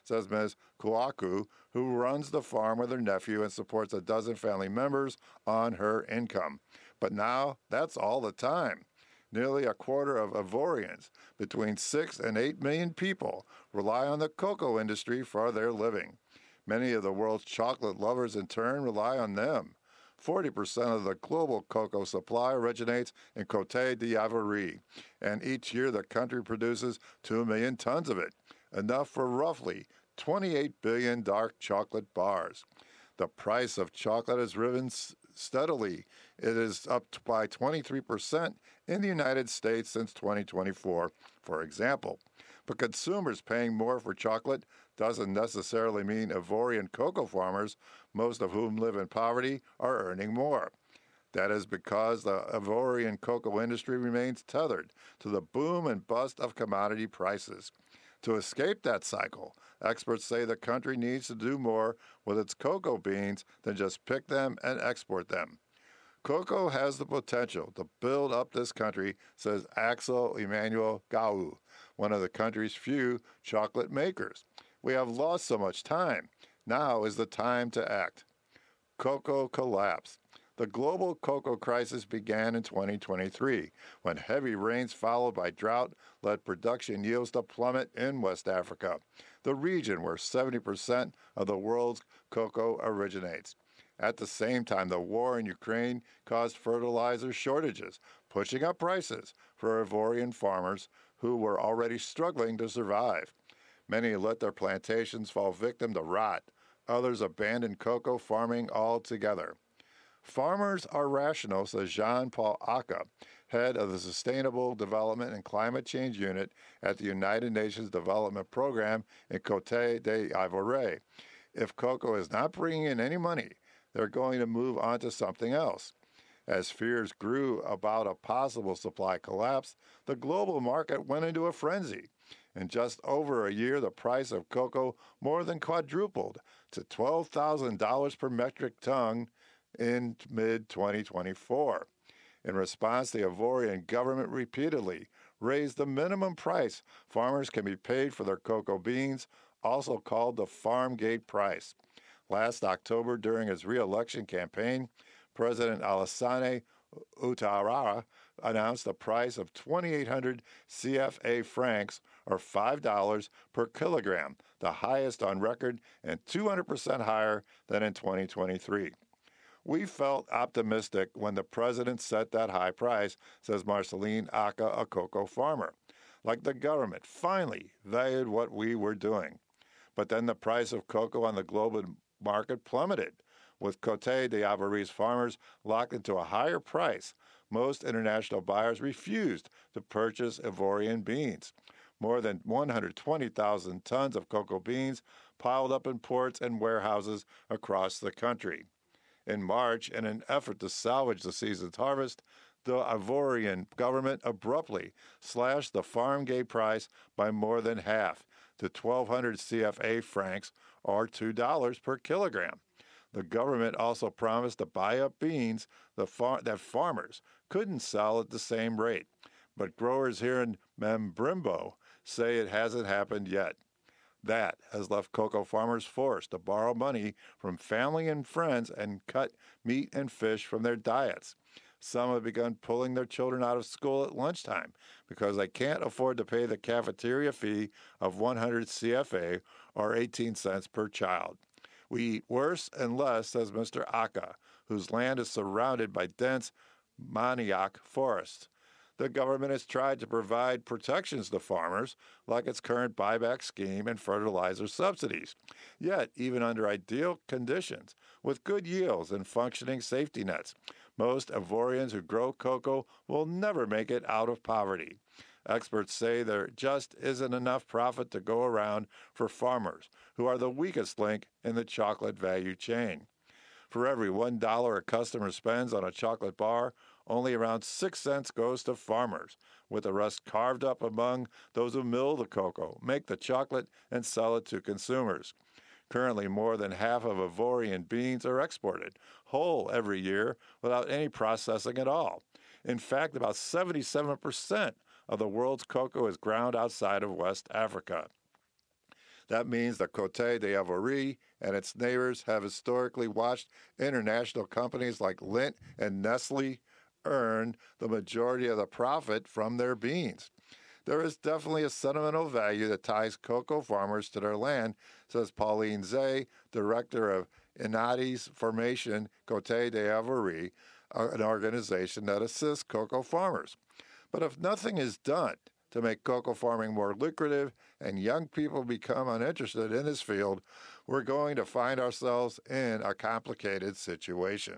says Ms. Kuaku, who runs the farm with her nephew and supports a dozen family members on her income. But now that's all the time. Nearly a quarter of Ivorians, between 6 and 8 million people, rely on the cocoa industry for their living. Many of the world's chocolate lovers, in turn, rely on them. 40% of the global cocoa supply originates in Côte d'Ivoire, and each year the country produces 2 million tons of it, enough for roughly 28 billion dark chocolate bars. The price of chocolate has risen steadily. It is up by 23% in the United States since 2024, for example. But consumers paying more for chocolate doesn't necessarily mean Ivorian cocoa farmers, most of whom live in poverty, are earning more. That is because the Ivorian cocoa industry remains tethered to the boom and bust of commodity prices. To escape that cycle, experts say the country needs to do more with its cocoa beans than just pick them and export them. Cocoa has the potential to build up this country, says Axel Emmanuel Gau, one of the country's few chocolate makers. We have lost so much time. Now is the time to act. Cocoa collapse. The global cocoa crisis began in 2023 when heavy rains followed by drought led production yields to plummet in West Africa, the region where 70% of the world's cocoa originates. At the same time, the war in Ukraine caused fertilizer shortages, pushing up prices for Ivorian farmers who were already struggling to survive. Many let their plantations fall victim to rot. Others abandoned cocoa farming altogether. Farmers are rational, says Jean-Paul Aka, head of the Sustainable Development and Climate Change Unit at the United Nations Development Program in Côte d'Ivoire. If cocoa is not bringing in any money, they're going to move on to something else. As fears grew about a possible supply collapse, the global market went into a frenzy. In just over a year, the price of cocoa more than quadrupled to $12,000 per metric ton in mid-2024. In response, the Ivorian government repeatedly raised the minimum price farmers can be paid for their cocoa beans, also called the farm gate price. Last October, during his re-election campaign, President Alassane Ouattara announced a price of 2,800 CFA francs, or $5 per kilogram, the highest on record and 200% higher than in 2023. We felt optimistic when the president set that high price, says Marceline Aka, a cocoa farmer. Like the government finally valued what we were doing. But then the price of cocoa on the global market plummeted. With Côte d'Ivoire's farmers locked into a higher price, most international buyers refused to purchase Ivorian beans. More than 120,000 tons of cocoa beans piled up in ports and warehouses across the country. In March, in an effort to salvage the season's harvest, the Ivorian government abruptly slashed the farm gate price by more than half to 1,200 CFA francs, or $2 per kilogram. The government also promised to buy up beans that farmers couldn't sell at the same rate. But growers here in Membrimbo say it hasn't happened yet. That has left cocoa farmers forced to borrow money from family and friends and cut meat and fish from their diets. Some have begun pulling their children out of school at lunchtime because they can't afford to pay the cafeteria fee of 100 CFA, or 18 cents per child. We eat worse and less, says Mr. Aka, whose land is surrounded by dense manioc forests. The government has tried to provide protections to farmers, like its current buyback scheme and fertilizer subsidies. Yet, even under ideal conditions, with good yields and functioning safety nets, most Ivorians who grow cocoa will never make it out of poverty. Experts say there just isn't enough profit to go around for farmers, who are the weakest link in the chocolate value chain. For every $1 a customer spends on a chocolate bar, only around 6 cents goes to farmers, with the rest carved up among those who mill the cocoa, make the chocolate, and sell it to consumers. Currently, more than half of Ivorian beans are exported, whole every year, without any processing at all. In fact, about 77% of the world's cocoa is ground outside of West Africa. That means the Côte d'Ivoire and its neighbors have historically watched international companies like Lindt and Nestle earn the majority of the profit from their beans. There is definitely a sentimental value that ties cocoa farmers to their land, says Pauline Zay, director of Inadi's Formation Côte d'Ivoire, an organization that assists cocoa farmers. But if nothing is done to make cocoa farming more lucrative and young people become uninterested in this field, we're going to find ourselves in a complicated situation.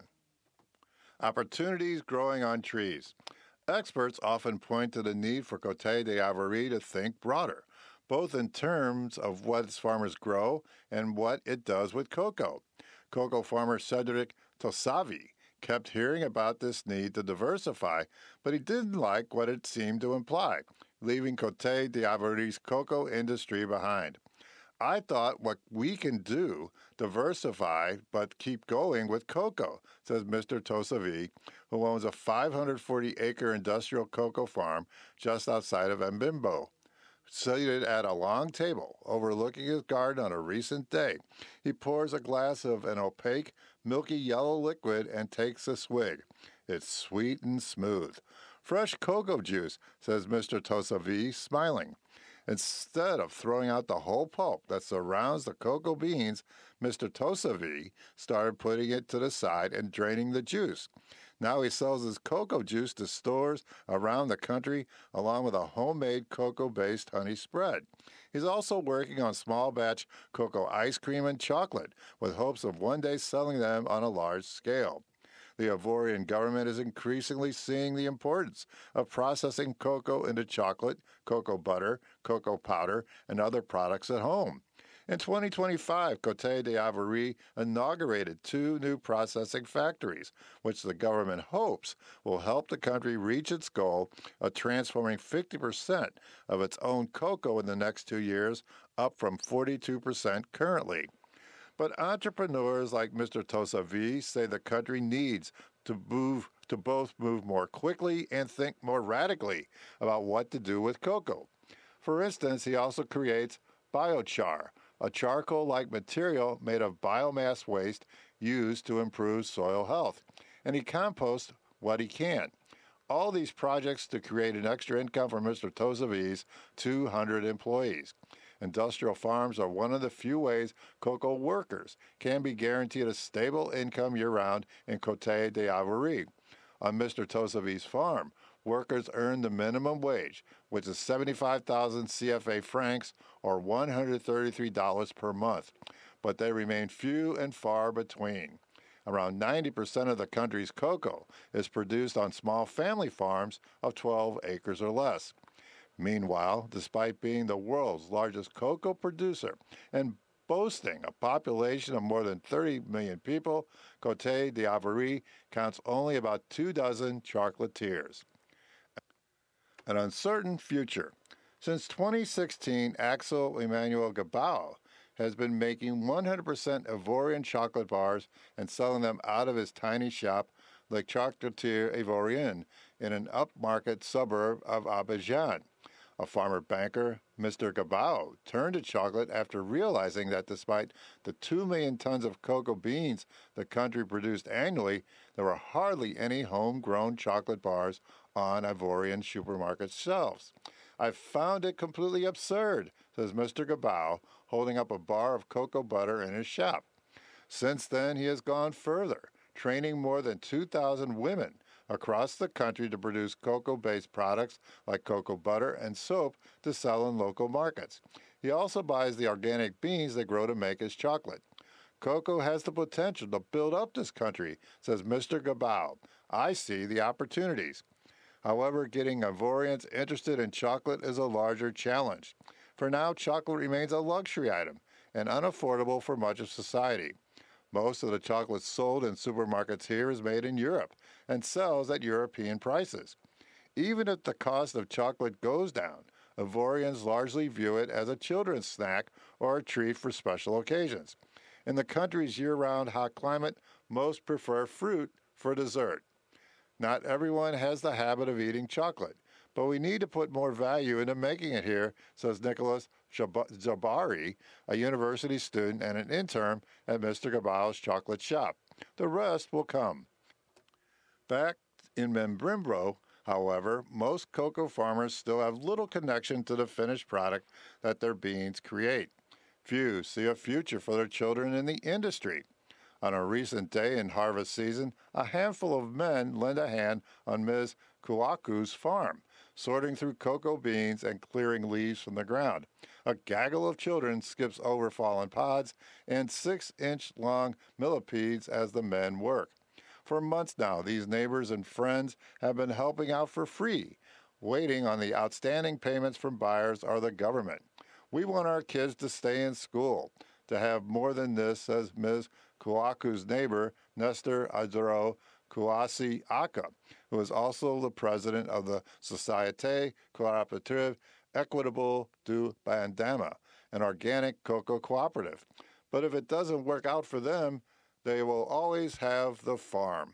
Opportunities growing on trees. Experts often point to the need for Côte d'Ivoire to think broader, both in terms of what its farmers grow and what it does with cocoa. Cocoa farmer Cedric Tossavi kept hearing about this need to diversify, but he didn't like what it seemed to imply, leaving Côte d'Ivoire's cocoa industry behind. I thought what we can do, diversify, but keep going with cocoa, says Mr. Tosavi, who owns a 540-acre industrial cocoa farm just outside of Mbimbo. Seated at a long table overlooking his garden on a recent day, he pours a glass of an opaque, milky yellow liquid and takes a swig. It's sweet and smooth. Fresh cocoa juice, says Mr. Tosavi, smiling. Instead of throwing out the whole pulp that surrounds the cocoa beans, Mr. Tosavi started putting it to the side and draining the juice. Now he sells his cocoa juice to stores around the country along with a homemade cocoa-based honey spread. He's also working on small batch cocoa ice cream and chocolate with hopes of one day selling them on a large scale. The Ivorian government is increasingly seeing the importance of processing cocoa into chocolate, cocoa butter, cocoa powder, and other products at home. In 2025, Côte d'Ivoire inaugurated two new processing factories, which the government hopes will help the country reach its goal of transforming 50% of its own cocoa in the next 2 years, up from 42% currently. But entrepreneurs like Mr. Tosavi say the country needs to both move more quickly and think more radically about what to do with cocoa. For instance, he also creates biochar, a charcoal-like material made of biomass waste used to improve soil health, and he composts what he can. All these projects to create an extra income for Mr. Tosavi's 200 employees. Industrial farms are one of the few ways cocoa workers can be guaranteed a stable income year-round in Côte d'Ivoire. On Mr. Tosavi's farm, workers earn the minimum wage, which is 75,000 CFA francs or $133 per month, but they remain few and far between. Around 90% of the country's cocoa is produced on small family farms of 12 acres or less. Meanwhile, despite being the world's largest cocoa producer and boasting a population of more than 30 million people, Côte d'Ivoire counts only about 24 chocolatiers. An uncertain future. Since 2016, Axel Emmanuel Gabao has been making 100% Ivorian chocolate bars and selling them out of his tiny shop, Le Chocolatier Ivoirien, in an upmarket suburb of Abidjan. A farmer banker, Mr. Gabao, turned to chocolate after realizing that despite the 2 million tons of cocoa beans the country produced annually, there were hardly any homegrown chocolate bars on Ivorian supermarket shelves. I found it completely absurd, says Mr. Gabao, holding up a bar of cocoa butter in his shop. Since then, he has gone further, training more than 2,000 women across the country to produce cocoa-based products like cocoa butter and soap to sell in local markets. He also buys the organic beans they grow to make his chocolate. Cocoa has the potential to build up this country, says Mr. Gabao. I see the opportunities. However, getting Ivorians interested in chocolate is a larger challenge. For now, chocolate remains a luxury item and unaffordable for much of society. Most of the chocolate sold in supermarkets here is made in Europe and sells at European prices. Even if the cost of chocolate goes down, Ivorians largely view it as a children's snack or a treat for special occasions. In the country's year-round hot climate, most prefer fruit for dessert. Not everyone has the habit of eating chocolate, but we need to put more value into making it here, says Nicholas Jabari, a university student and an intern at Mr. Gabal's chocolate shop. The rest will come. Back in Membrimbro, however, most cocoa farmers still have little connection to the finished product that their beans create. Few see a future for their children in the industry. On a recent day in harvest season, a handful of men lend a hand on Ms. Kuaku's farm, sorting through cocoa beans and clearing leaves from the ground. A gaggle of children skips over fallen pods and 6-inch long millipedes as the men work. For months now, these neighbors and friends have been helping out for free, waiting on the outstanding payments from buyers or the government. We want our kids to stay in school. To have more than this, says Ms. Kuaku's neighbor, Nestor Adro Kuasi Aka, who is also the president of the Société Coopérative Equitable du Bandama, an organic cocoa cooperative. But if it doesn't work out for them, they will always have the farm.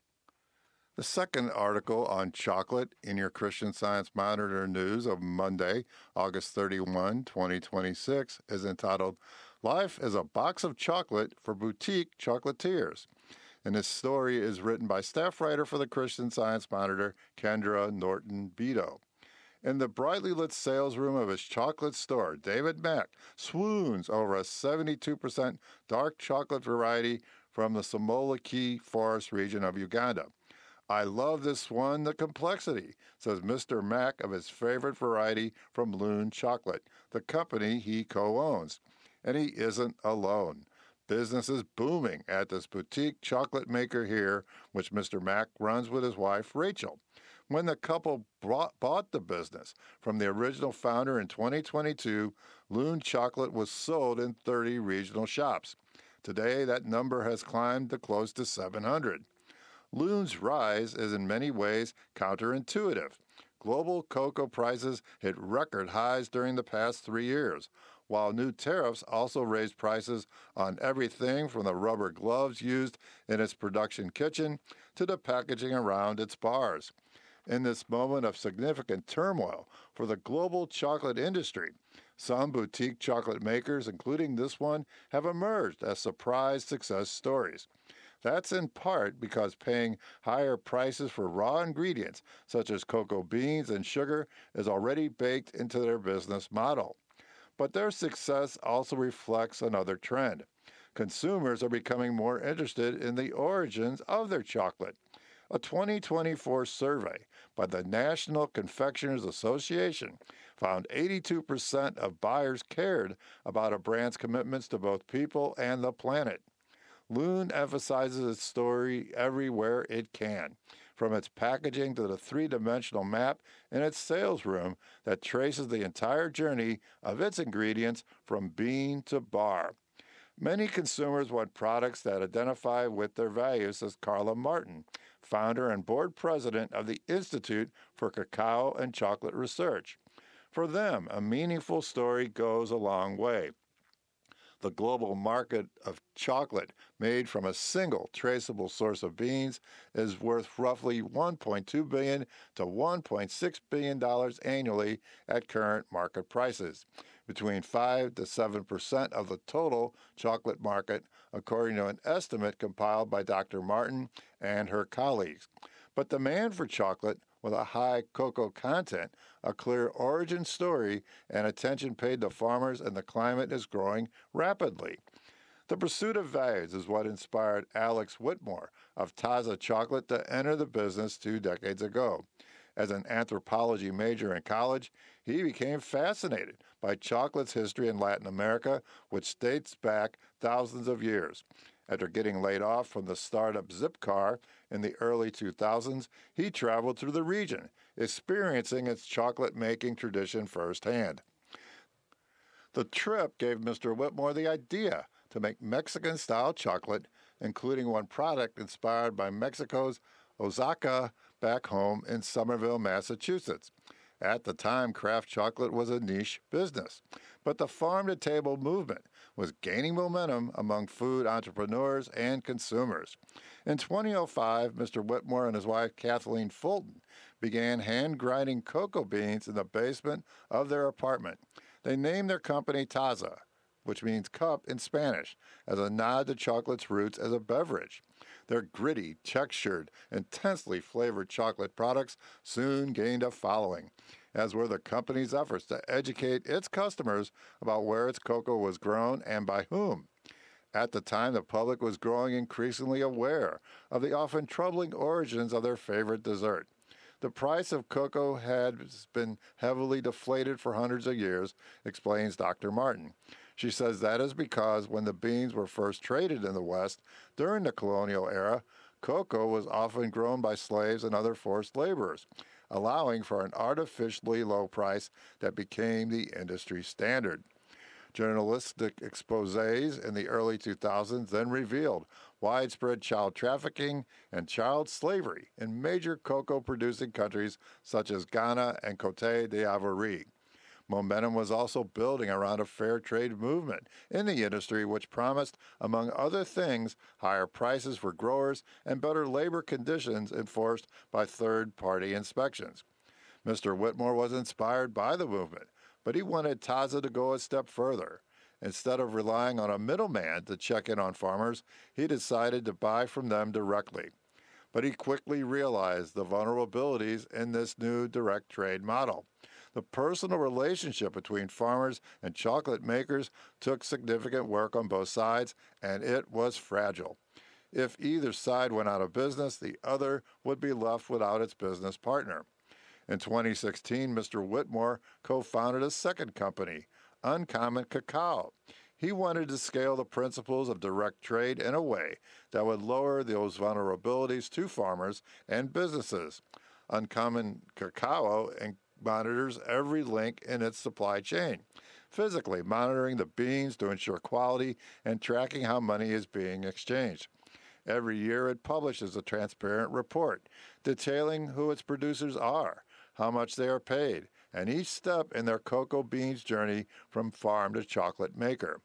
The second article on chocolate in your Christian Science Monitor news of Monday, August 31, 2026, is entitled Life is a Box of Chocolate for Boutique Chocolatiers. And this story is written by staff writer for the Christian Science Monitor, Kendra Norton Beto. In the brightly lit sales room of his chocolate store, David Mack swoons over a 72% dark chocolate variety from the Somolaki Forest region of Uganda. I love this one, the complexity, says Mr. Mack of his favorite variety from Loon Chocolate, the company he co-owns. And he isn't alone. Business is booming at this boutique chocolate maker here, which Mr. Mack runs with his wife, Rachel. When the couple bought the business from the original founder in 2022, Loon Chocolate was sold in 30 regional shops. Today, that number has climbed to close to 700. Loon's rise is in many ways counterintuitive. Global cocoa prices hit record highs during the past 3 years, while new tariffs also raised prices on everything from the rubber gloves used in its production kitchen to the packaging around its bars. In this moment of significant turmoil for the global chocolate industry, some boutique chocolate makers, including this one, have emerged as surprise success stories. That's in part because paying higher prices for raw ingredients, such as cocoa beans and sugar, is already baked into their business model. But their success also reflects another trend. Consumers are becoming more interested in the origins of their chocolate. A 2024 survey by the National Confectioners Association found 82% of buyers cared about a brand's commitments to both people and the planet. Loon emphasizes its story everywhere it can, from its packaging to the three-dimensional map in its sales room that traces the entire journey of its ingredients from bean to bar. Many consumers want products that identify with their values, says Carla Martin, founder and board president of the Institute for Cacao and Chocolate Research. For them, a meaningful story goes a long way. The global market of chocolate made from a single traceable source of beans is worth roughly $1.2 billion to $1.6 billion annually at current market prices, between 5 to 7% of the total chocolate market, according to an estimate compiled by Dr. Martin and her colleagues. But demand for chocolate with a high cocoa content, a clear origin story, and attention paid to farmers and the climate is growing rapidly. The pursuit of values is what inspired Alex Whitmore of Taza Chocolate to enter the business 2 decades ago. As an anthropology major in college, he became fascinated by chocolate's history in Latin America, which dates back thousands of years. After getting laid off from the startup Zipcar in the early 2000s, he traveled through the region, experiencing its chocolate-making tradition firsthand. The trip gave Mr. Whitmore the idea to make Mexican-style chocolate, including one product inspired by Mexico's Oaxaca back home in Somerville, Massachusetts. At the time, craft chocolate was a niche business, But the farm-to-table movement was gaining momentum among food entrepreneurs and consumers. In 2005, Mr. Whitmore and his wife Kathleen Fulton began hand grinding cocoa beans in the basement of their apartment. They named their company Taza, which means cup in Spanish, as a nod to chocolate's roots as a beverage. Their gritty, textured, intensely flavored chocolate products soon gained a following, as were the company's efforts to educate its customers about where its cocoa was grown and by whom. At the time, the public was growing increasingly aware of the often troubling origins of their favorite dessert. The price of cocoa has been heavily deflated for hundreds of years, explains Dr. Martin. She says that is because when the beans were first traded in the West during the colonial era, cocoa was often grown by slaves and other forced laborers, allowing for an artificially low price that became the industry standard. Journalistic exposés in the early 2000s then revealed widespread child trafficking and child slavery in major cocoa producing countries such as Ghana and Cote d'Ivoire. Momentum was also building around a fair trade movement in the industry, which promised, among other things, higher prices for growers and better labor conditions enforced by third party inspections. Mr. Whitmore was inspired by the movement, but he wanted Taza to go a step further. Instead of relying on a middleman to check in on farmers, he decided to buy from them directly. But he quickly realized the vulnerabilities in this new direct trade model. The personal relationship between farmers and chocolate makers took significant work on both sides, and it was fragile. If either side went out of business, the other would be left without its business partner. In 2016, Mr. Whitmore co founded a second company, Uncommon Cacao. He wanted to scale the principles of direct trade in a way that would lower those vulnerabilities to farmers and businesses. Uncommon Cacao monitors every link in its supply chain, physically monitoring the beans to ensure quality and tracking how money is being exchanged. Every year it publishes a transparent report detailing who its producers are, how much they are paid, and each step in their cocoa beans journey from farm to chocolate maker.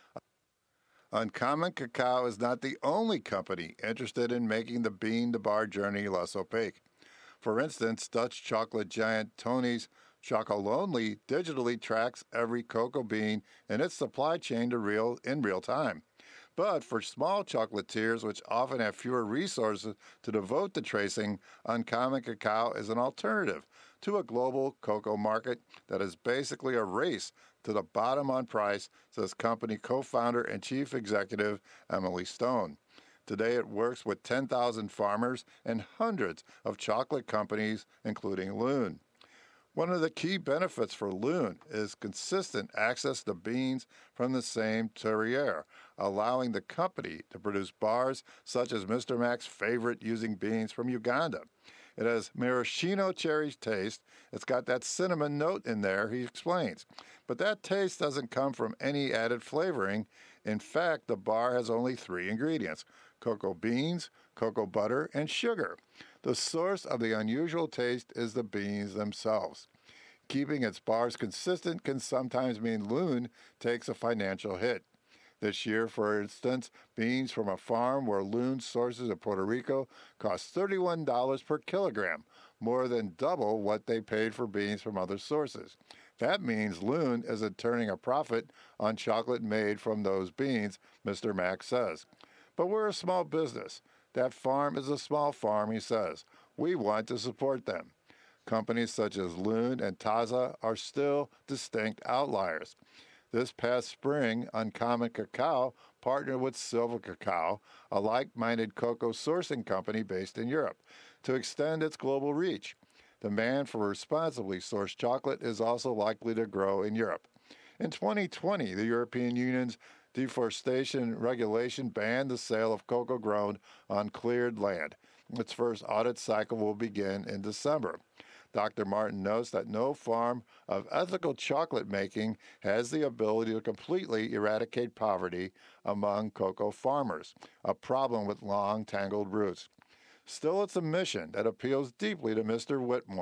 Uncommon Cacao is not the only company interested in making the bean to bar journey less opaque. For instance, Dutch chocolate giant Tony's Chocolonely digitally tracks every cocoa bean in its supply chain in real time. But for small chocolatiers, which often have fewer resources to devote to tracing, Uncommon Cacao is an alternative to a global cocoa market that is basically a race to the bottom on price, says company co-founder and chief executive Emily Stone. Today it works with 10,000 farmers and hundreds of chocolate companies, including Loon. One of the key benefits for Loon is consistent access to beans from the same terrier, allowing the company to produce bars such as Mr. Mac's favorite using beans from Uganda. It has maraschino cherry taste. It's got that cinnamon note in there, he explains. But that taste doesn't come from any added flavoring. In fact, the bar has only 3 ingredients: cocoa beans, cocoa butter, and sugar. The source of the unusual taste is the beans themselves. Keeping its bars consistent can sometimes mean Loon takes a financial hit. This year, for instance, beans from a farm where Loon sources in Puerto Rico cost $31 per kilogram, more than double what they paid for beans from other sources. That means Loon isn't turning a profit on chocolate made from those beans, Mr. Mack says. But we're a small business. That farm is a small farm, he says. We want to support them. Companies such as Loon and Taza are still distinct outliers. This past spring, Uncommon Cacao partnered with Silva Cacao, a like-minded cocoa sourcing company based in Europe, to extend its global reach. Demand for responsibly sourced chocolate is also likely to grow in Europe. In 2020, the European Union's deforestation regulation banned the sale of cocoa grown on cleared land. Its first audit cycle will begin in December. Dr. Martin notes that no form of ethical chocolate making has the ability to completely eradicate poverty among cocoa farmers, a problem with long, tangled roots. Still, it's a mission that appeals deeply to Mr. Whitmore.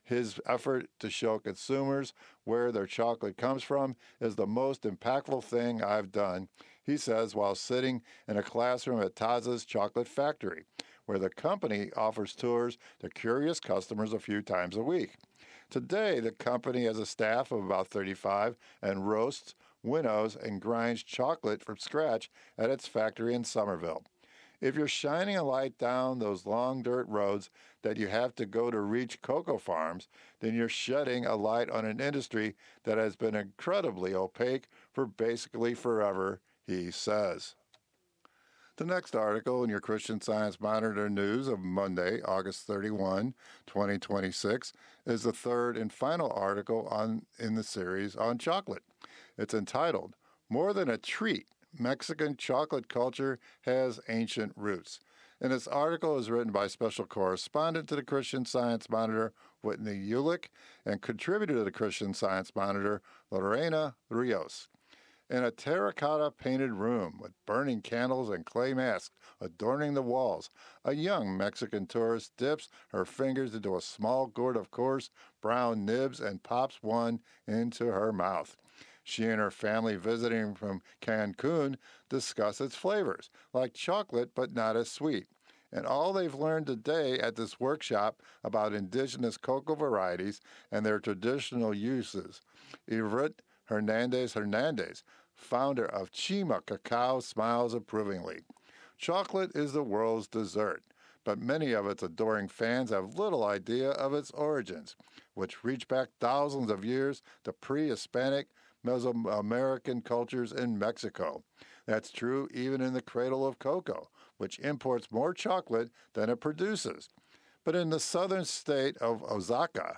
His effort to show consumers where their chocolate comes from is the most impactful thing I've done, he says while sitting in a classroom at Taza's Chocolate Factory, where the company offers tours to curious customers a few times a week. Today, the company has a staff of about 35 and roasts, winnows, and grinds chocolate from scratch at its factory in Somerville. If you're shining a light down those long dirt roads that you have to go to reach cocoa farms, then you're shedding a light on an industry that has been incredibly opaque for basically forever, he says. The next article in your Christian Science Monitor news of Monday, August 31, 2026, is the third and final article in the series on chocolate. It's entitled, More Than a Treat, Mexican Chocolate Culture Has Ancient Roots. And this article is written by special correspondent to the Christian Science Monitor, Whitney Ulick, and contributor to the Christian Science Monitor, Lorena Rios. In a terracotta painted room with burning candles and clay masks adorning the walls, a young Mexican tourist dips her fingers into a small gourd of coarse brown nibs and pops one into her mouth. She and her family visiting from Cancun discuss its flavors, like chocolate but not as sweet. And all they've learned today at this workshop about indigenous cocoa varieties and their traditional uses. Ivrit Hernandez, founder of Chima Cacao, smiles approvingly. Chocolate is the world's dessert, but many of its adoring fans have little idea of its origins, which reach back thousands of years to pre-Hispanic Mesoamerican cultures in Mexico. That's true even in the cradle of cocoa, which imports more chocolate than it produces. But in the southern state of Oaxaca,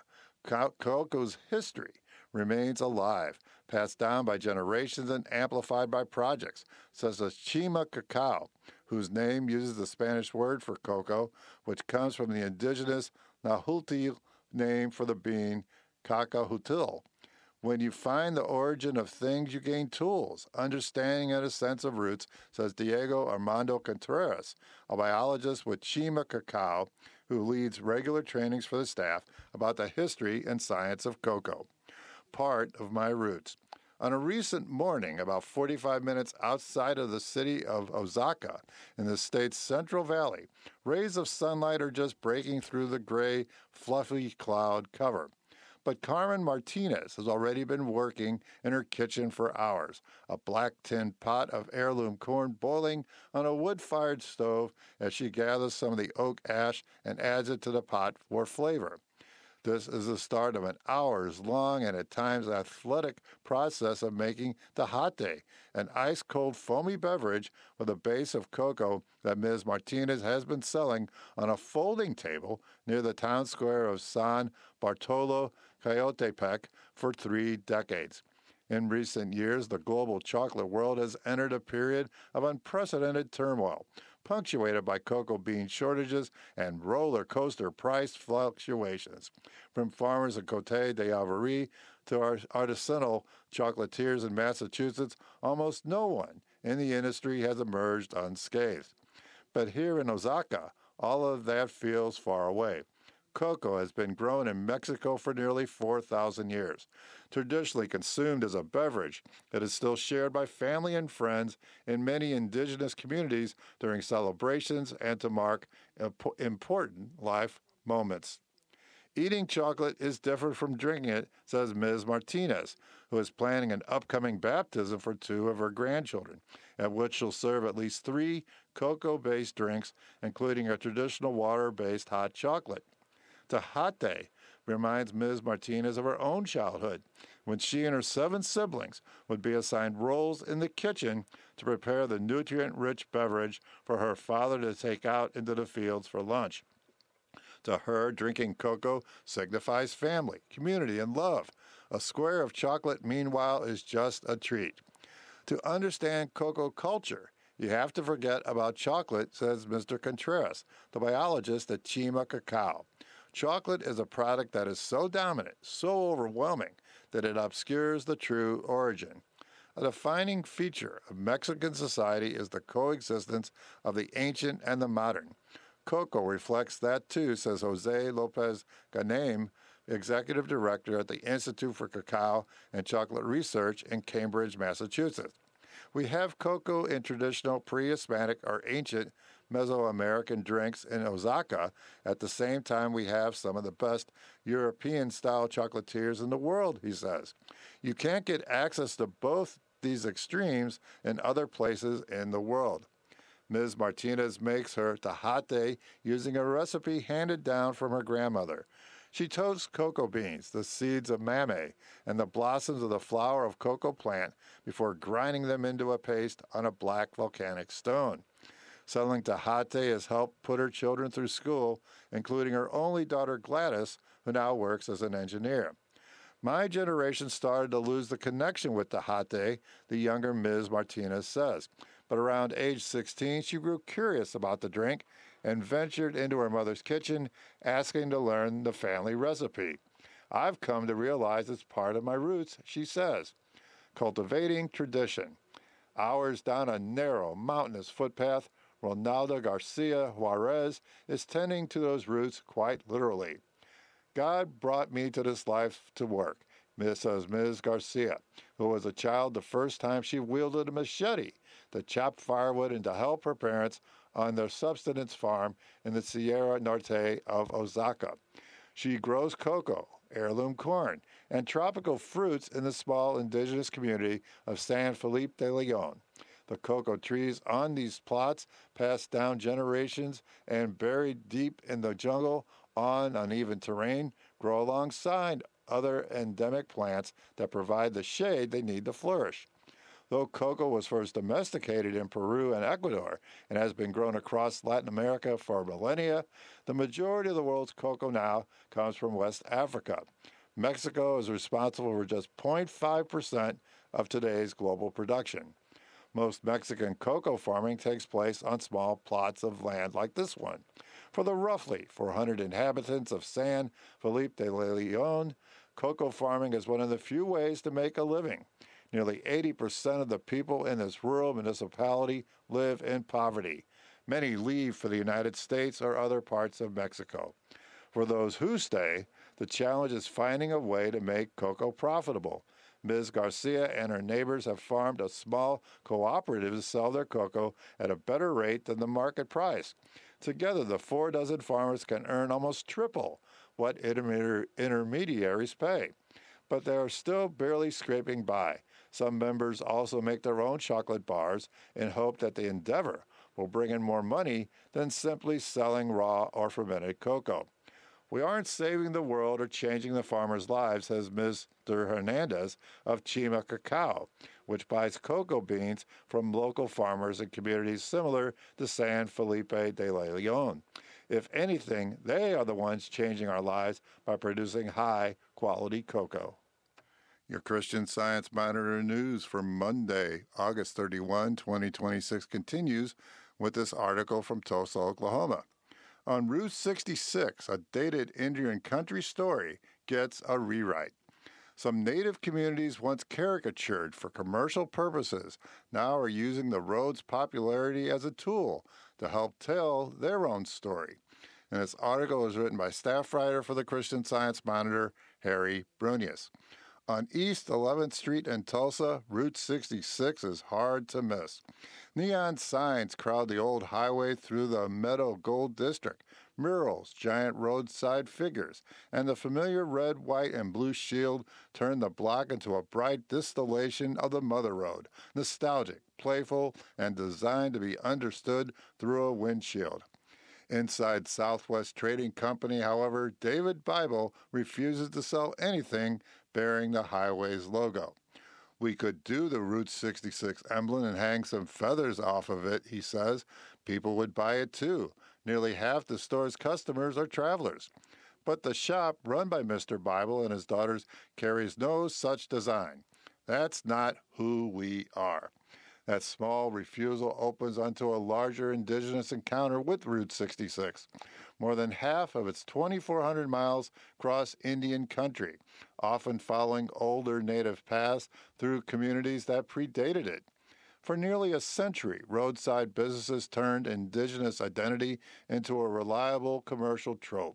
cocoa's history remains alive, passed down by generations and amplified by projects such as Chima Cacao, whose name uses the Spanish word for cocoa, which comes from the indigenous Nahuatl name for the bean, cacahutil. When you find the origin of things, you gain tools, understanding, and a sense of roots, says Diego Armando Contreras, a biologist with Chima Cacao, who leads regular trainings for the staff about the history and science of cocoa. Part of my roots. On a recent morning, about 45 minutes outside of the city of Oaxaca, in the state's Central Valley, rays of sunlight are just breaking through the gray, fluffy cloud cover. But Carmen Martinez has already been working in her kitchen for hours, a black tin pot of heirloom corn boiling on a wood-fired stove as she gathers some of the oak ash and adds it to the pot for flavor. This is the start of an hours-long and at times athletic process of making Tejate, an ice-cold foamy beverage with a base of cocoa that Ms. Martinez has been selling on a folding table near the town square of San Bartolo Coyotepec for 3 decades. In recent years, the global chocolate world has entered a period of unprecedented turmoil, punctuated by cocoa bean shortages and roller coaster price fluctuations. From farmers in Côte d'Ivoire to artisanal chocolatiers in Massachusetts, almost no one in the industry has emerged unscathed. But here in Oaxaca, all of that feels far away. Cocoa has been grown in Mexico for nearly 4,000 years. Traditionally consumed as a beverage, it is still shared by family and friends in many indigenous communities during celebrations and to mark important life moments. Eating chocolate is different from drinking it, says Ms. Martinez, who is planning an upcoming baptism for 2 of her grandchildren, at which she'll serve at least 3 cocoa-based drinks, including a traditional water-based hot chocolate. Tejate reminds Ms. Martinez of her own childhood, when she and her 7 siblings would be assigned roles in the kitchen to prepare the nutrient-rich beverage for her father to take out into the fields for lunch. To her, drinking cocoa signifies family, community, and love. A square of chocolate, meanwhile, is just a treat. To understand cocoa culture, you have to forget about chocolate, says Mr. Contreras, the biologist at Chima Cacao. Chocolate is a product that is so dominant, so overwhelming, that it obscures the true origin. A defining feature of Mexican society is the coexistence of the ancient and the modern. Cocoa reflects that too, says Jose Lopez Ganem, executive director at the Institute for Cacao and Chocolate Research in Cambridge, Massachusetts. We have cocoa in traditional pre-Hispanic or ancient Mesoamerican drinks in Osaka. At the same time, we have some of the best European-style chocolatiers in the world, he says. You can't get access to both these extremes in other places in the world. Ms. Martinez makes her tajate using a recipe handed down from her grandmother. She toasts cocoa beans, the seeds of mame, and the blossoms of the flower of cocoa plant before grinding them into a paste on a black volcanic stone. Selling tajate has helped put her children through school, including her only daughter Gladys, who now works as an engineer. My generation started to lose the connection with tajate, the younger Ms. Martinez says. But around age 16, she grew curious about the drink and ventured into her mother's kitchen, asking to learn the family recipe. I've come to realize it's part of my roots, she says. Cultivating tradition. Hours down a narrow, mountainous footpath, Ronaldo Garcia Juarez is tending to those roots quite literally. God brought me to this life to work, says Ms. Garcia, who was a child the first time she wielded a machete to chop firewood and to help her parents on their subsistence farm in the Sierra Norte of Osaka. She grows cocoa, heirloom corn, and tropical fruits in the small indigenous community of San Felipe de Leon. The cocoa trees on these plots, passed down generations and buried deep in the jungle on uneven terrain, grow alongside other endemic plants that provide the shade they need to flourish. Though cocoa was first domesticated in Peru and Ecuador and has been grown across Latin America for millennia, the majority of the world's cocoa now comes from West Africa. Mexico is responsible for just 0.5% of today's global production. Most Mexican cocoa farming takes place on small plots of land like this one. For the roughly 400 inhabitants of San Felipe de Leon, cocoa farming is one of the few ways to make a living. Nearly 80% of the people in this rural municipality live in poverty. Many leave for the United States or other parts of Mexico. For those who stay, the challenge is finding a way to make cocoa profitable. Ms. Garcia and her neighbors have formed a small cooperative to sell their cocoa at a better rate than the market price. Together, the 4 dozen farmers can earn almost triple what intermediaries pay. But they are still barely scraping by. Some members also make their own chocolate bars in hope that the endeavor will bring in more money than simply selling raw or fermented cocoa. We aren't saving the world or changing the farmers' lives, says Mr. Hernandez of Chima Cacao, which buys cocoa beans from local farmers in communities similar to San Felipe de Leon. If anything, they are the ones changing our lives by producing high-quality cocoa. Your Christian Science Monitor news for Monday, August 31, 2026 continues with this article from Tulsa, Oklahoma. On Route 66, a dated Indian country story gets a rewrite. Some native communities once caricatured for commercial purposes now are using the road's popularity as a tool to help tell their own story. And this article is written by staff writer for the Christian Science Monitor, Harry Brunius. On East 11th Street in Tulsa, Route 66 is hard to miss. Neon signs crowd the old highway through the Meadow Gold District, murals, giant roadside figures, and the familiar red, white, and blue shield turn the block into a bright distillation of the Mother Road, nostalgic, playful, and designed to be understood through a windshield. Inside Southwest Trading Company, however, David Bible refuses to sell anything bearing the highway's logo. We could do the Route 66 emblem and hang some feathers off of it, he says. People would buy it too. Nearly half the store's customers are travelers. But the shop, run by Mr. Bible and his daughters, carries no such design. That's not who we are. That small refusal opens onto a larger indigenous encounter with Route 66. More than half of its 2,400 miles cross Indian country, often following older native paths through communities that predated it. For nearly a century, roadside businesses turned indigenous identity into a reliable commercial trope,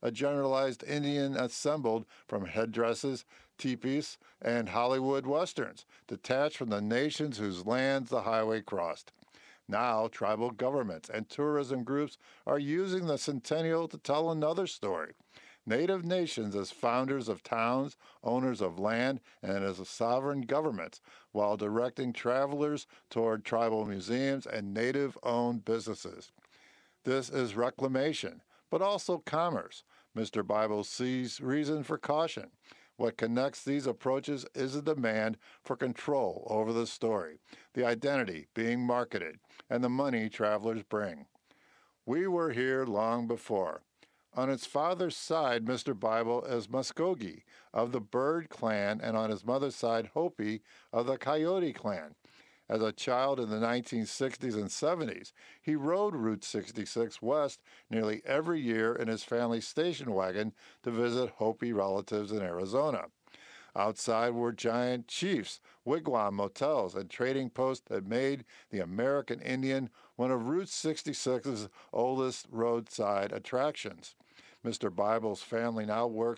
a generalized Indian assembled from headdresses, teepees, and Hollywood westerns, detached from the nations whose lands the highway crossed. Now, tribal governments and tourism groups are using the centennial to tell another story. Native nations as founders of towns, owners of land, and as sovereign governments, while directing travelers toward tribal museums and native owned businesses. This is reclamation, but also commerce. Mr. Bible sees reason for caution. What connects these approaches is a demand for control over the story, the identity being marketed, and the money travelers bring. We were here long before. On its father's side, Mr. Bible is Muskogee of the Bird clan, and on his mother's side, Hopi of the Coyote clan. As a child in the 1960s and 70s, he rode Route 66 west nearly every year in his family's station wagon to visit Hopi relatives in Arizona. Outside were giant chiefs, wigwam motels, and trading posts that made the American Indian one of Route 66's oldest roadside attractions. Mr. Bible's family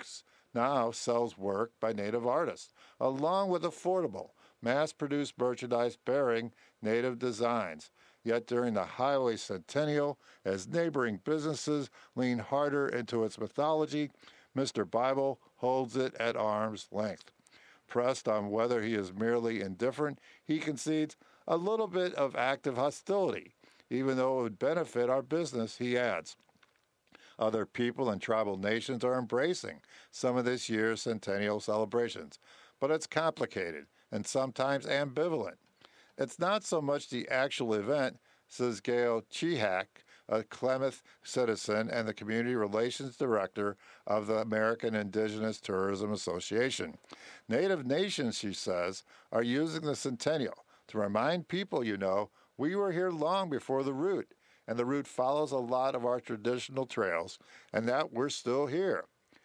now sells work by native artists, along with affordable, mass-produced merchandise bearing native designs. Yet during the highway centennial, as neighboring businesses lean harder into its mythology, Mr. Bible holds it at arm's length. Pressed on whether he is merely indifferent, he concedes a little bit of active hostility, even though it would benefit our business, he adds. Other people and tribal nations are embracing some of this year's centennial celebrations, but it's complicated and sometimes ambivalent. It's not so much the actual event, says Gail Chihak, a Klamath citizen and the Community Relations Director of the American Indigenous Tourism Association. Native nations, she says, are using the centennial to remind people, we were here long before the route, and the route follows a lot of our traditional trails, and that we're still here.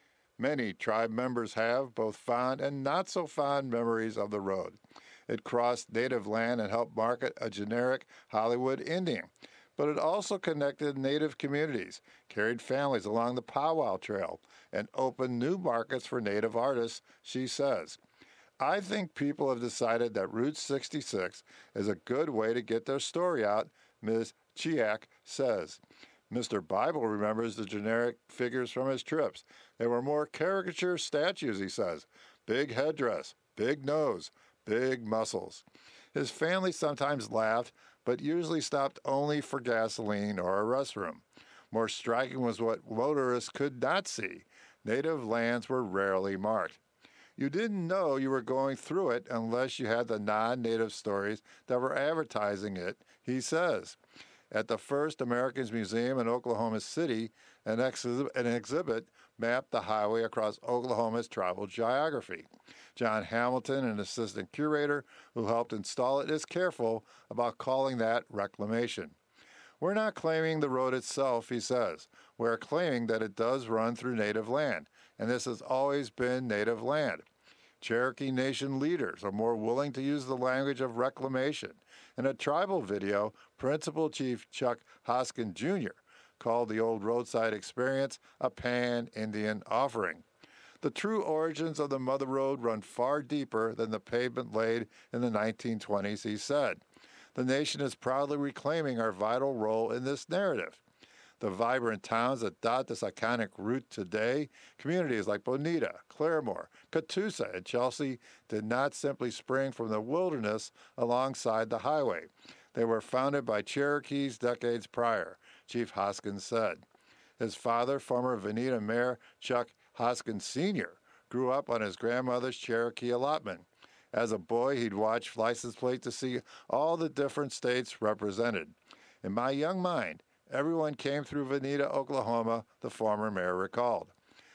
Many tribe members have both fond and not so fond memories of the road. It crossed native land and helped market a generic Hollywood Indian, but it also connected native communities, carried families along the Powwow Trail, and opened new markets for native artists, she says. I think people have decided that Route 66 is a good way to get their story out, Ms. Chiak says. Mr. Bible remembers the generic figures from his trips. They were more caricature statues, he says. Big headdress, big nose, big muscles. His family sometimes laughed, but usually stopped only for gasoline or a restroom. More striking was what motorists could not see. Native lands were rarely marked. You didn't know you were going through it unless you had the non-native stories that were advertising it, he says. At the First Americans Museum in Oklahoma City, an exhibit mapped the highway across Oklahoma's tribal geography. John Hamilton, an assistant curator who helped install it, is careful about calling that reclamation. We're not claiming the road itself, he says. We're claiming that it does run through native land, and this has always been native land. Cherokee Nation leaders are more willing to use the language of reclamation. In a tribal video, Principal Chief Chuck Hoskin Jr. called the old roadside experience a pan-Indian offering. The true origins of the Mother Road run far deeper than the pavement laid in the 1920s, he said. The nation is proudly reclaiming our vital role in this narrative. The vibrant towns that dot this iconic route today, communities like Bonita, Claremore, Catoosa, and Chelsea, did not simply spring from the wilderness alongside the highway. They were founded by Cherokees decades prior, Chief Hoskins said. His father, former Veneta Mayor Chuck Hoskins Sr., grew up on his grandmother's Cherokee allotment. As a boy, he'd watch license plates to see all the different states represented. In my young mind, everyone came through Veneta, Oklahoma, the former mayor recalled.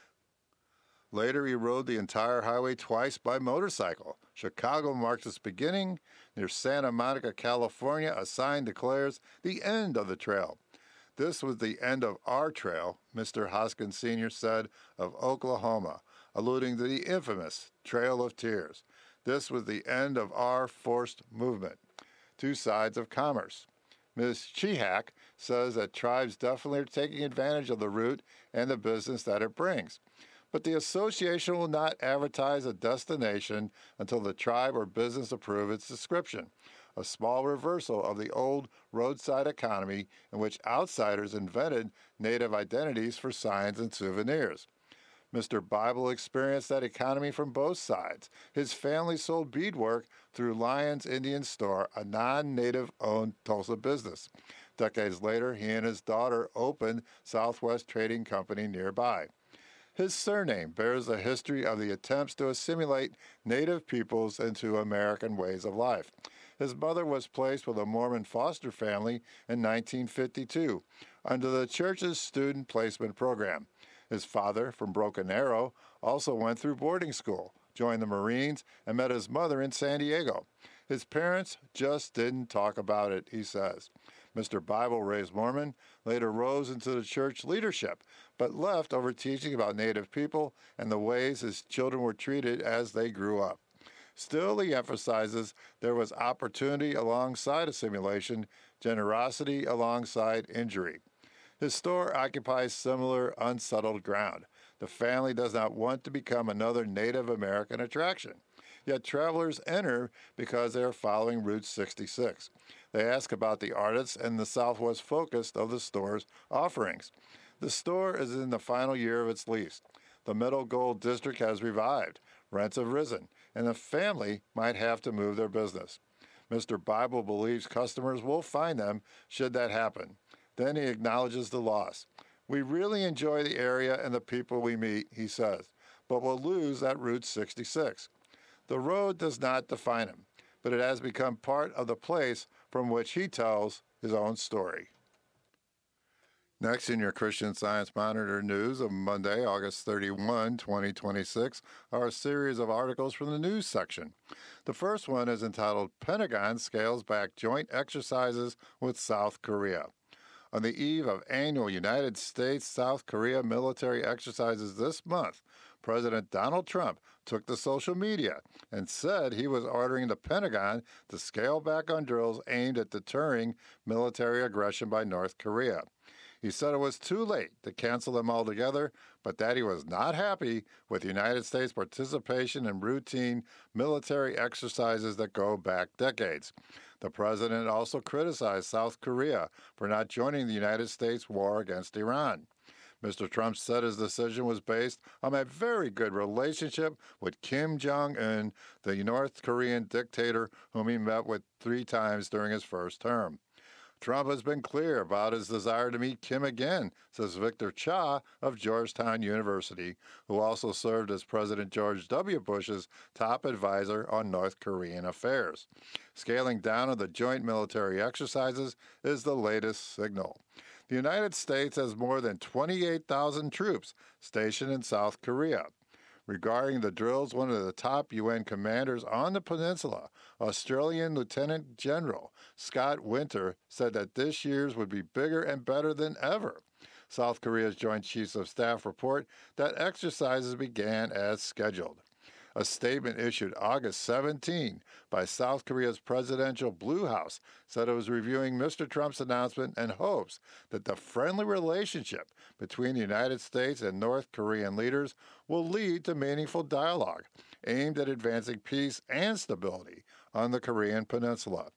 Later, he rode the entire highway twice by motorcycle. Chicago marks its beginning. Near Santa Monica, California, a sign declares the end of the trail. This was the end of our trail, Mr. Hoskins Sr. said of Oklahoma, alluding to the infamous Trail of Tears. This was the end of our forced movement. Two sides of commerce. Ms. Chihak says that tribes definitely are taking advantage of the route and the business that it brings. But the association will not advertise a destination until the tribe or business approve its description, a small reversal of the old roadside economy in which outsiders invented native identities for signs and souvenirs. Mr. Bible experienced that economy from both sides. His family sold beadwork through Lyons Indian Store, a non native owned Tulsa business. Decades later, he and his daughter opened Southwest Trading Company nearby. His surname bears a history of the attempts to assimilate native peoples into American ways of life. His mother was placed with a Mormon foster family in 1952 under the church's student placement program. His father, from Broken Arrow, also went through boarding school, joined the Marines, and met his mother in San Diego. His parents just didn't talk about it, he says. Mr. Bible, raised Mormon, later rose into the church leadership, but left over teaching about Native people and the ways his children were treated as they grew up. Still, he emphasizes there was opportunity alongside assimilation, generosity alongside injury. His store occupies similar unsettled ground. The family does not want to become another Native American attraction. Yet travelers enter because they are following Route 66. They ask about the artists and the Southwest focus of the store's offerings. The store is in the final year of its lease. The Middle Gold District has revived, rents have risen, and the family might have to move their business. Mr. Bible believes customers will find them should that happen. Then he acknowledges the loss. We really enjoy the area and the people we meet, he says, but we'll lose that Route 66. The road does not define him, but it has become part of the place from which he tells his own story. Next, in your Christian Science Monitor news of Monday, August 31, 2026, are a series of articles from the news section. The first one is entitled Pentagon Scales Back Joint Exercises with South Korea. On the eve of annual United States-South Korea military exercises this month, President Donald Trump took to social media and said he was ordering the Pentagon to scale back on drills aimed at deterring military aggression by North Korea. He said it was too late to cancel them altogether, but that he was not happy with the United States' participation in routine military exercises that go back decades. The president also criticized South Korea for not joining the United States' war against Iran. Mr. Trump said his decision was based on a very good relationship with Kim Jong-un, the North Korean dictator whom he met with 3 times during his first term. Trump has been clear about his desire to meet Kim again, says Victor Cha of Georgetown University, who also served as President George W. Bush's top advisor on North Korean affairs. Scaling down of the joint military exercises is the latest signal. The United States has more than 28,000 troops stationed in South Korea. Regarding the drills, one of the top UN commanders on the peninsula, Australian Lieutenant General Scott Winter, said that this year's would be bigger and better than ever. South Korea's Joint Chiefs of Staff report that exercises began as scheduled. A statement issued August 17 by South Korea's presidential Blue House said it was reviewing Mr. Trump's announcement and hopes that the friendly relationship between the United States and North Korean leaders will lead to meaningful dialogue aimed at advancing peace and stability on the Korean peninsula.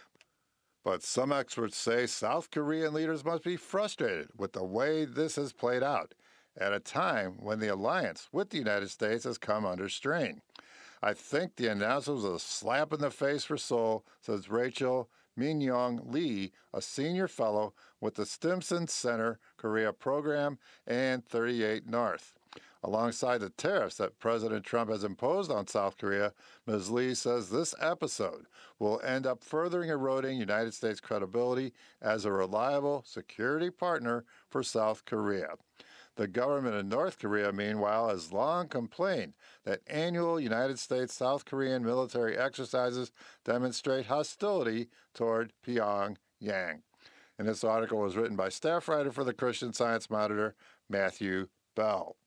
But some experts say South Korean leaders must be frustrated with the way this has played out at a time when the alliance with the United States has come under strain. I think the announcement was a slap in the face for Seoul, says Rachel Min-young Lee, a senior fellow with the Stimson Center Korea Program and 38 North. Alongside the tariffs that President Trump has imposed on South Korea, Ms. Lee says this episode will end up furthering eroding United States credibility as a reliable security partner for South Korea. The government of North Korea, meanwhile, has long complained that annual United States-South Korean military exercises demonstrate hostility toward Pyongyang. And this article was written by staff writer for the Christian Science Monitor, Matthew Bell.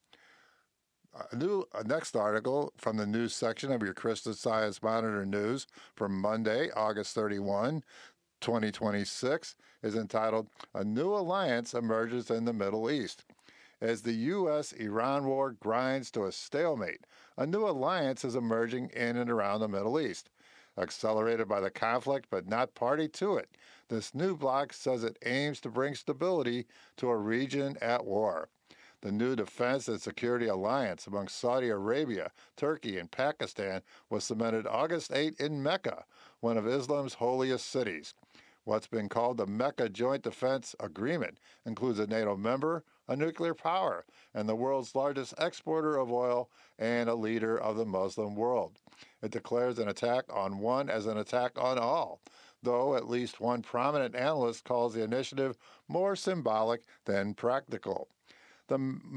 Next article from the news section of your Christian Science Monitor news from Monday, August 31. 2026 is entitled A New Alliance Emerges in the Middle East. As the U.S. Iran war grinds to a stalemate, a new alliance is emerging in and around the Middle East. Accelerated by the conflict but not party to it, this new bloc says it aims to bring stability to a region at war. The new defense and security alliance among Saudi Arabia, Turkey, and Pakistan was cemented August 8 in Mecca, one of Islam's holiest cities. What's been called the Mecca Joint Defense Agreement includes a NATO member, a nuclear power, and the world's largest exporter of oil and a leader of the Muslim world. It declares an attack on one as an attack on all, though at least one prominent analyst calls the initiative more symbolic than practical. The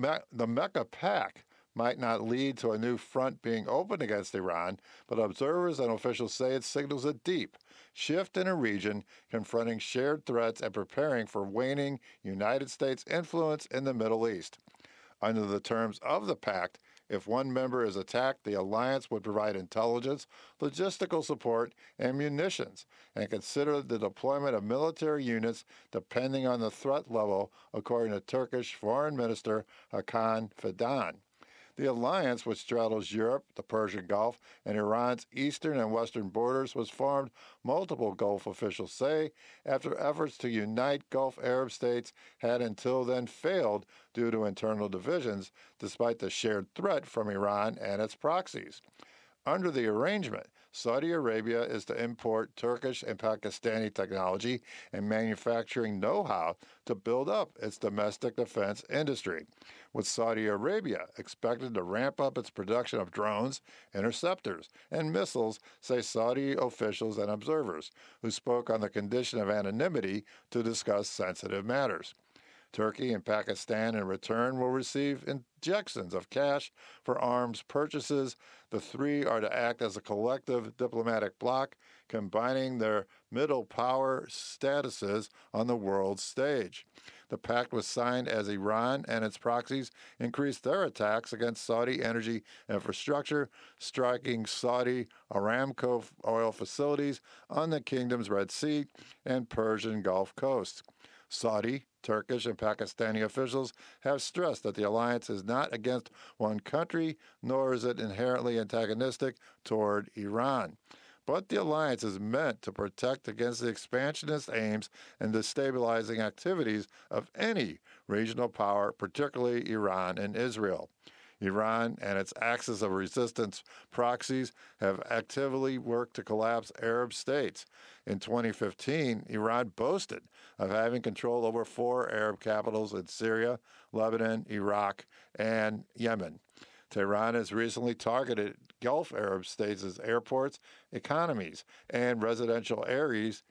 Mecca Pact might not lead to a new front being opened against Iran, but observers and officials say it signals a deep shift in a region confronting shared threats and preparing for waning United States influence in the Middle East. Under the terms of the pact, if one member is attacked, the alliance would provide intelligence, logistical support, and munitions, and consider the deployment of military units depending on the threat level, according to Turkish Foreign Minister Hakan Fidan. The alliance, which straddles Europe, the Persian Gulf, and Iran's eastern and western borders, was formed, multiple Gulf officials say, after efforts to unite Gulf Arab states had until then failed due to internal divisions, despite the shared threat from Iran and its proxies. Under the arrangement, Saudi Arabia is to import Turkish and Pakistani technology and manufacturing know-how to build up its domestic defense industry, with Saudi Arabia expected to ramp up its production of drones, interceptors, and missiles, say Saudi officials and observers, who spoke on the condition of anonymity to discuss sensitive matters. Turkey and Pakistan, in return, will receive injections of cash for arms purchases. The three are to act as a collective diplomatic bloc, combining their middle power statuses on the world stage. The pact was signed as Iran and its proxies increased their attacks against Saudi energy infrastructure, striking Saudi Aramco oil facilities on the kingdom's Red Sea and Persian Gulf coasts. Saudi, Turkish, and Pakistani officials have stressed that the alliance is not against one country, nor is it inherently antagonistic toward Iran. But the alliance is meant to protect against the expansionist aims and destabilizing activities of any regional power, particularly Iran and Israel. Iran and its axis of resistance proxies have actively worked to collapse Arab states. In 2015, Iran boasted of having control over 4 Arab capitals in Syria, Lebanon, Iraq, and Yemen. Tehran has recently targeted Gulf Arab states' airports, economies, and residential areas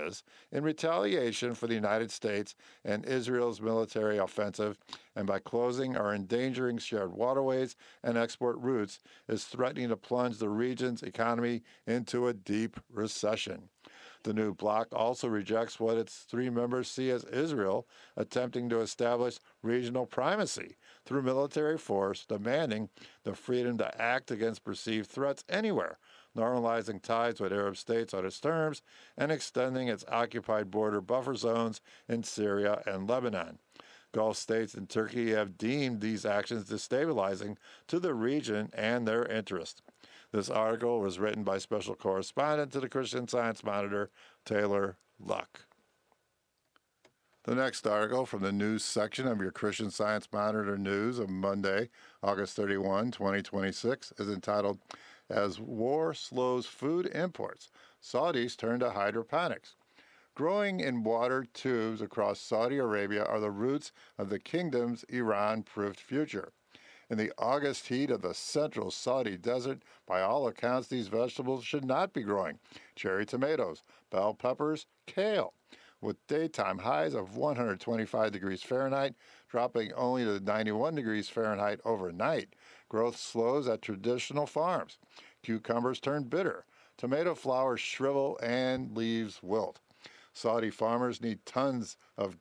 in retaliation for the United States and Israel's military offensive, and by closing or endangering shared waterways and export routes, is threatening to plunge the region's economy into a deep recession. The new bloc also rejects what its 3 members see as Israel attempting to establish regional primacy through military force, demanding the freedom to act against perceived threats anywhere, normalizing ties with Arab states on its terms, and extending its occupied border buffer zones in Syria and Lebanon. Gulf states and Turkey have deemed these actions destabilizing to the region and their interests. This article was written by special correspondent to the Christian Science Monitor, Taylor Luck. The next article from the news section of your Christian Science Monitor News of Monday, August 31, 2026, is entitled, As War Slows Food Imports, Saudis Turn to Hydroponics. Growing in water tubes across Saudi Arabia are the roots of the kingdom's Iran-proofed future. In the August heat of the central Saudi desert, by all accounts, these vegetables should not be growing. Cherry tomatoes, bell peppers, kale. With daytime highs of 125 degrees Fahrenheit, dropping only to 91 degrees Fahrenheit overnight, growth slows at traditional farms. Cucumbers turn bitter. Tomato flowers shrivel and leaves wilt. Saudi farmers need thousands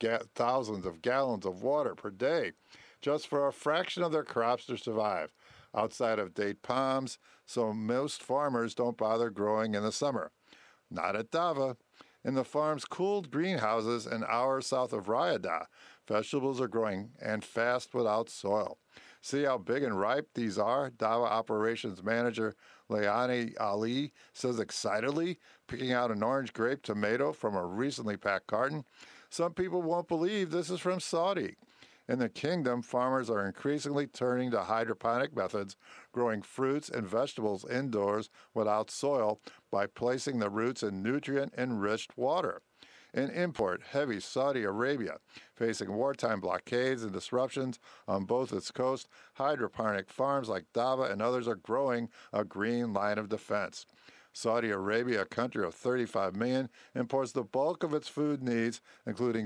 of gallons of water per day just for a fraction of their crops to survive, outside of date palms, so most farmers don't bother growing in the summer. Not at Dava. In the farm's cooled greenhouses an hour south of Riyadh, vegetables are growing and fast without soil. See how big and ripe these are? Dawa Operations Manager Leani Ali says excitedly, picking out an orange grape tomato from a recently packed carton. Some people won't believe this is from Saudi. In the kingdom, farmers are increasingly turning to hydroponic methods, growing fruits and vegetables indoors without soil by placing the roots in nutrient-enriched water. In import-heavy Saudi Arabia, facing wartime blockades and disruptions on both its coast, hydroponic farms like Dawa and others are growing a green line of defense. Saudi Arabia, a country of 35 million, imports the bulk of its food needs, including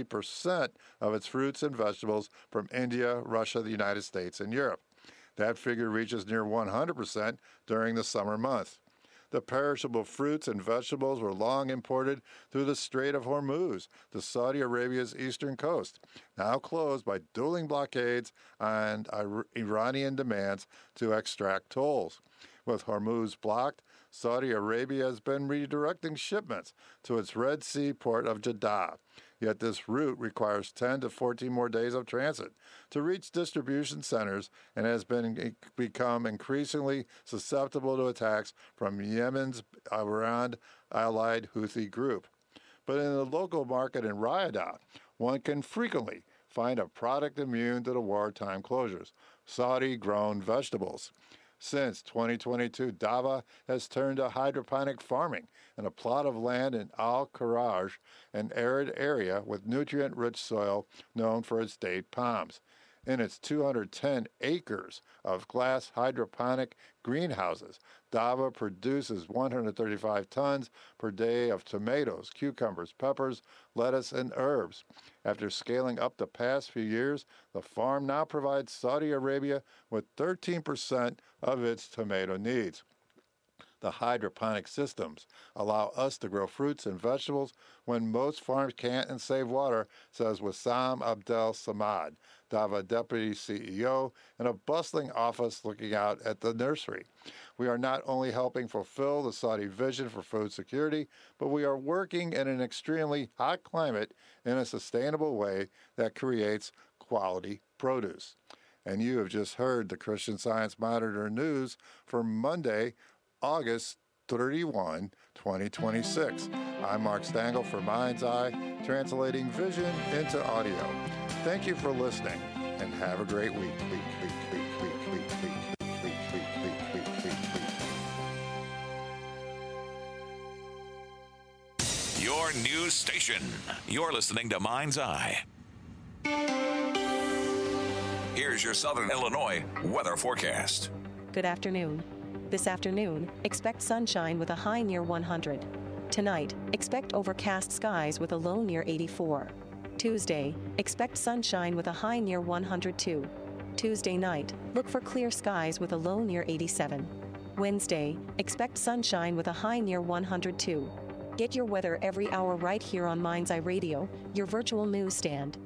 70% of its fruits and vegetables from India, Russia, the United States, and Europe. That figure reaches near 100% during the summer months. The perishable fruits and vegetables were long imported through the Strait of Hormuz to Saudi Arabia's eastern coast, now closed by dueling blockades and Iranian demands to extract tolls. With Hormuz blocked, Saudi Arabia has been redirecting shipments to its Red Sea port of Jeddah. Yet this route requires 10 to 14 more days of transit to reach distribution centers and has become increasingly susceptible to attacks from Yemen's Iran-allied Houthi group. But in the local market in Riyadh, one can frequently find a product immune to the wartime closures: Saudi-grown vegetables. Since 2022, Dawa has turned to hydroponic farming in a plot of land in Al-Kharaj, an arid area with nutrient-rich soil known for its date palms. In its 210 acres of glass hydroponic greenhouses, Dawa produces 135 tons per day of tomatoes, cucumbers, peppers, lettuce, and herbs. After scaling up the past few years, the farm now provides Saudi Arabia with 13% of its tomato needs. The hydroponic systems allow us to grow fruits and vegetables when most farms can't and save water, says Wissam Abdel Samad, Dawa Deputy CEO, in a bustling office looking out at the nursery. We are not only helping fulfill the Saudi vision for food security, but we are working in an extremely hot climate in a sustainable way that creates quality produce. And you have just heard the Christian Science Monitor news for Monday, August 31, 2026. I'm Mark Stangl for Mind's Eye, translating vision into audio. Thank you for listening, and have a great week. Your news station. You're listening to Mind's Eye. Here's your Southern Illinois weather forecast. Good afternoon. This afternoon, expect sunshine with a high near 100. Tonight, expect overcast skies with a low near 84. Tuesday, expect sunshine with a high near 102. Tuesday night, look for clear skies with a low near 87. Wednesday, expect sunshine with a high near 102. Get your weather every hour right here on Mind's Eye Radio, your virtual newsstand.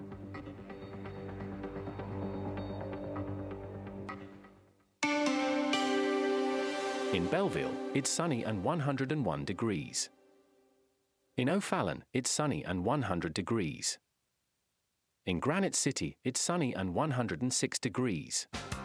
In Belleville, it's sunny and 101 degrees. In O'Fallon, it's sunny and 100 degrees. In Granite City, it's sunny and 106 degrees.